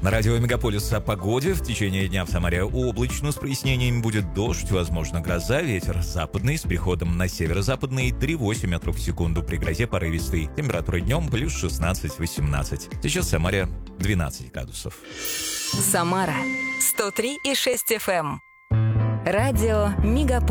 На радио Мегаполис о погоде. В течение дня в Самаре облачно, с прояснениями будет дождь, возможно гроза, ветер западный с переходом на северо-западный 3,8 метров в секунду, при грозе порывистый. Температура днем плюс 16-18. Сейчас в Самаре 12 градусов. Самара 103,6 FM. Радио Мегаполис.